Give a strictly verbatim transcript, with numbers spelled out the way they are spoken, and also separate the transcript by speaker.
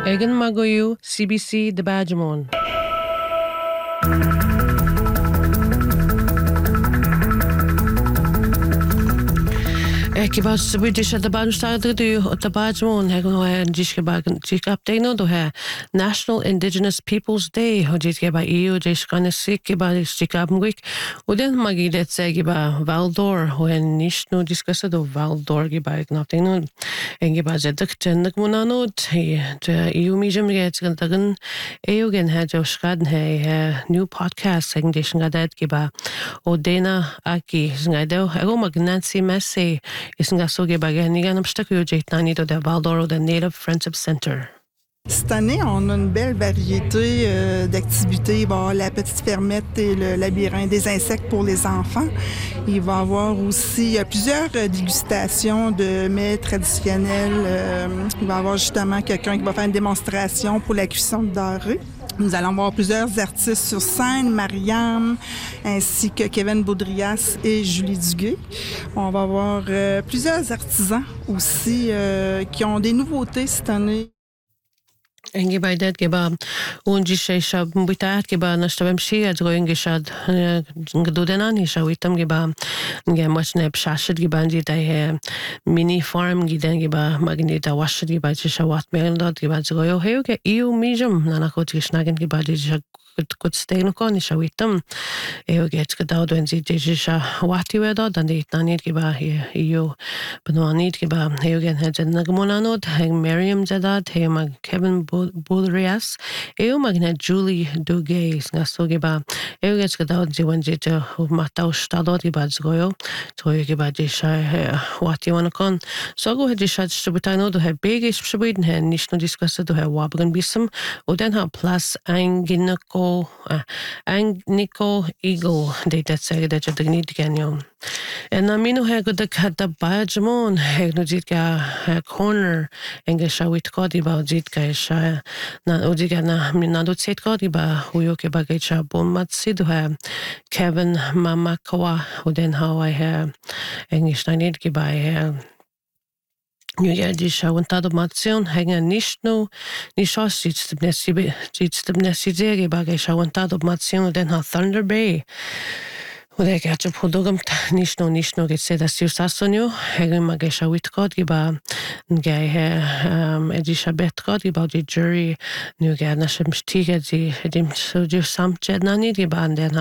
Speaker 1: Egan Magoyu, C B C de Badgemon. Ik was bij de de baanstaat de de Badgemon hebben we disgebakken disgapteno do he National Indigenous Peoples Day ho disgeba eu disgane sikba disgabmwik uden magi det segiba Valdor ho en nicht no discussa do Valdor geba knapteno engeba zedak tennak monanot de eu mijum get gantagan eugen ha jo skaden he new podcast hegen dischen gadet geba Odena aki ngaido ego magnancy messy is nga soge baganigan obstacle jetani do de Valdor de Native Friendship Center.
Speaker 2: Cette année, on a une belle variété euh, d'activités. Il va y avoir la petite fermette et le labyrinthe des insectes pour les enfants. Il va y avoir aussi euh, plusieurs euh, dégustations de mets traditionnels. Euh, il va y avoir justement quelqu'un qui va faire une démonstration pour la cuisson de doré. Nous allons voir plusieurs artistes sur scène, Mariam, ainsi que Kevin Baudrias et Julie Duguay. On va voir euh, plusieurs artisans aussi euh, qui ont des nouveautés cette année.
Speaker 1: Engi bij dat geba unji shab mbitat geba nashtabem shi adroing geshad gedodenani shawitam geba nge machne pshashid geba ndi dai mini farm giden geba magneta washid geba shawat meldot geba zgoyo heuge eu mijum nanakot geshnagen geba di good staying on shawitam eu get gedaudo en sie deja wati wedo dan dit nanit geba eu benwanit geba heugen het nagmonanot heng Miriam zadat he mag Kevin Baudrias eu magne Julie Duguay ngaso geba eu get gedaudo sie wenn sie matau stadot geba zgoyo zgoyo geba deja wati wanakon so go het deja stubutano do he bege shbiden he nicht nur diskusse do he wabgen bisem und dann ha plus ein ginako Ang Nico Eagle de dat zeggen dat je er niet ken. En na minu he go de kada Badgemon he no dit ga corner en shawit kodi ba dit ga sha na odiga na mina do set kodi ba huyo ke ba ga cha bon mat sid ha Kevin Mamakawa oden how I ha English na nit ge ba he Nu ja, die zou een tadomation hangen niet no, niet zoals iets te bnessi, iets te bnessi zeggen, maar ik zou een tadomation den ha Thunder Bay. Hoe ik had je product niet no, niet no, ik zei dat je sasonio, hangen maar ik zou het kort geba, gij he, die shabet kort geba die jury, nu ga na shem stiga die, die zo die samtje na niet geba den